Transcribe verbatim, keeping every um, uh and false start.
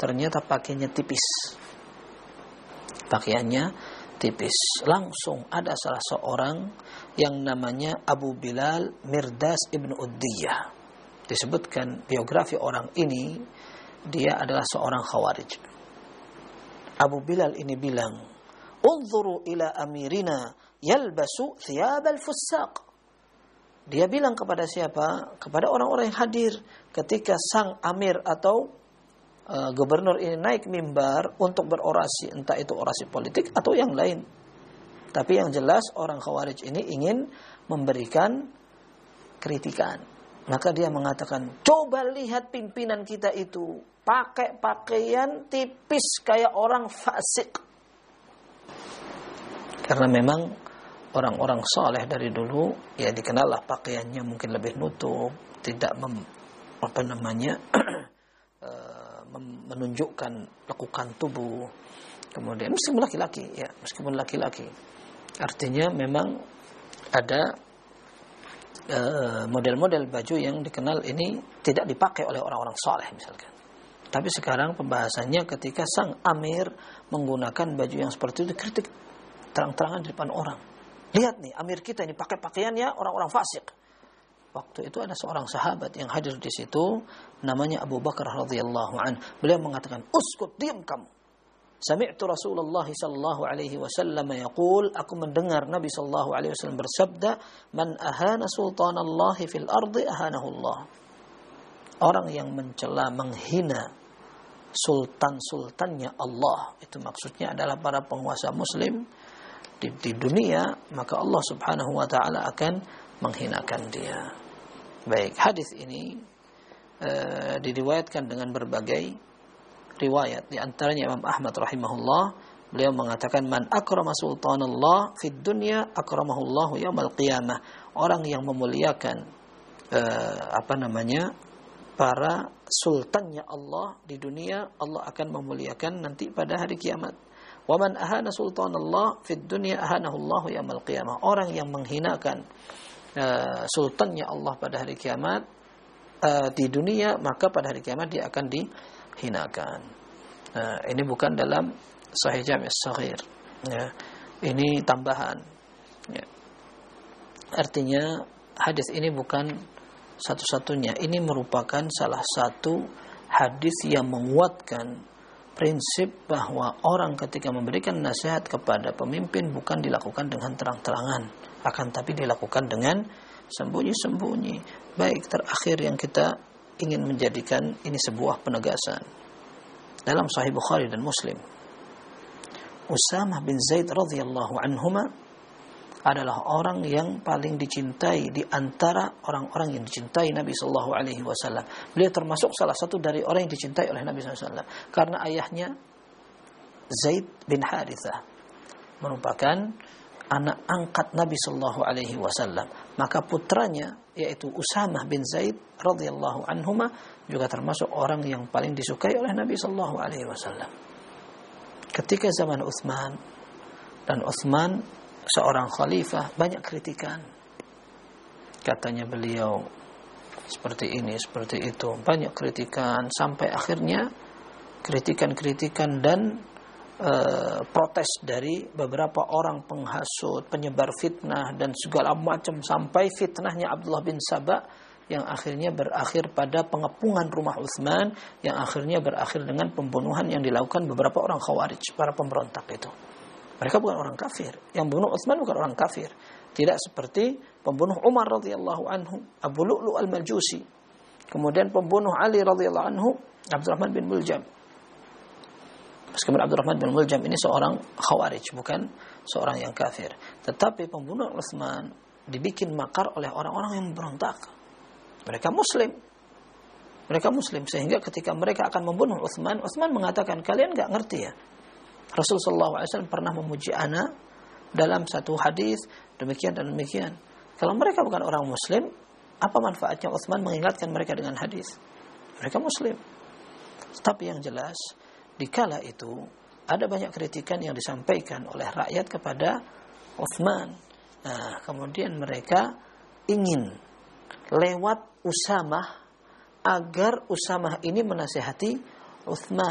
ternyata pakaiannya tipis. Pakaiannya tipis. Langsung ada salah seorang yang namanya Abu Bilal Mirdas ibn Uddiyah. Disebutkan biografi orang ini, dia adalah seorang khawarij. Abu Bilal ini bilang, "Unzuru ila amirina yalbasu thiyab al-fussaq." Dia bilang kepada siapa? Kepada orang-orang yang hadir ketika sang amir atau uh, gubernur ini naik mimbar untuk berorasi, entah itu orasi politik atau yang lain. Tapi yang jelas orang Khawarij ini ingin memberikan kritikan. Maka dia mengatakan, coba lihat pimpinan kita itu pakai pakaian tipis kayak orang fasik. Karena memang orang-orang saleh dari dulu ya dikenallah pakaiannya mungkin lebih nutup, tidak mem, apa namanya menunjukkan lekukan tubuh. Kemudian meskipun laki-laki ya, meskipun laki-laki. Artinya memang ada uh, model-model baju yang dikenal ini tidak dipakai oleh orang-orang saleh misalkan. Tapi sekarang pembahasannya ketika sang amir menggunakan baju yang seperti itu dikritik terang-terangan di depan orang. Lihat nih, amir kita ini pakai pakaiannya orang-orang fasik. Waktu itu ada seorang sahabat yang hadir di situ, namanya Abu Bakar radhiyallahu an. Beliau mengatakan, "Uskut, diam kamu. Sami'tu Rasulullah sallallahu alaihi wasallam yaqul, aku mendengar Nabi sallallahu alaihi wasallam bersabda, man ahana sultanallahi fil ardi ahanahu Allah." Orang yang mencela, menghina sultan-sultannya Allah, itu maksudnya adalah para penguasa muslim Di, di dunia, maka Allah subhanahu wa ta'ala akan menghinakan dia. Baik, hadis ini uh, diriwayatkan dengan berbagai riwayat. Di antaranya Imam Ahmad rahimahullah, beliau mengatakan, man akrama sultanallah fid dunya akramahullahu yaumal qiyamah. Orang yang memuliakan uh, apa namanya para sultannya Allah di dunia, Allah akan memuliakan nanti pada hari kiamat. Wa man ahana sultanallah fid dunya ahanahu Allah yaumil qiyamah. Orang yang menghinakan uh, sultannya Allah pada hari kiamat uh, di dunia, maka pada hari kiamat dia akan dihinakan. Uh, ini bukan dalam Sahih Jami' As-Shaghir. Ya. Ini tambahan. Ya. Artinya hadis ini bukan satu-satunya. Ini merupakan salah satu hadis yang menguatkan prinsip bahwa orang ketika memberikan nasihat kepada pemimpin bukan dilakukan dengan terang-terangan, akan tapi dilakukan dengan sembunyi-sembunyi. Baik, terakhir yang kita ingin menjadikan ini sebuah penegasan. Dalam Sahih Bukhari dan Muslim, Usamah bin Zaid radhiyallahu anhuma adalah orang yang paling dicintai di antara orang-orang yang dicintai Nabi sallallahu alaihi wasallam. Beliau termasuk salah satu dari orang yang dicintai oleh Nabi sallallahu alaihi wasallam karena ayahnya Zaid bin Harithah merupakan anak angkat Nabi sallallahu alaihi wasallam. Maka putranya yaitu Usamah bin Zaid radhiyallahu anhuma juga termasuk orang yang paling disukai oleh Nabi sallallahu alaihi wasallam. Ketika zaman Utsman, dan Utsman seorang khalifah, banyak kritikan. Katanya beliau seperti ini, seperti itu. Banyak kritikan sampai akhirnya kritikan-kritikan dan e, protes dari beberapa orang penghasut, penyebar fitnah dan segala macam, sampai fitnahnya Abdullah bin Sabah yang akhirnya berakhir pada pengepungan rumah Utsman, yang akhirnya berakhir dengan pembunuhan yang dilakukan beberapa orang Khawarij, para pemberontak itu. Mereka bukan orang kafir. Yang bunuh Utsman bukan orang kafir. Tidak seperti pembunuh Umar radhiyallahu anhu, Abu Lu'lu' al-Majusi. Kemudian pembunuh Ali radhiyallahu anhu, Abdurrahman bin Muljam. Meskipun Abdurrahman bin Muljam ini seorang khawarij, bukan seorang yang kafir. Tetapi pembunuh Utsman dibikin makar oleh orang-orang yang memberontak. Mereka muslim. Mereka muslim. Sehingga ketika mereka akan membunuh Utsman, Utsman mengatakan, kalian gak ngerti ya? Rasulullah shallallahu alaihi wasallam pernah memuji ana dalam satu hadis demikian dan demikian. Kalau mereka bukan orang muslim, apa manfaatnya Utsman mengingatkan mereka dengan hadis? Mereka muslim. Tapi yang jelas, di kala itu ada banyak kritikan yang disampaikan oleh rakyat kepada Utsman. Nah, kemudian mereka ingin lewat Usamah agar Usamah ini menasihati Utsman.